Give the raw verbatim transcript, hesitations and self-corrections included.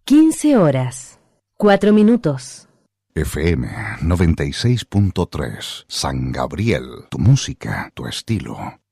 quince horas, cuatro minutos. F M noventa y seis punto tres, San Gabriel, tu música, tu estilo.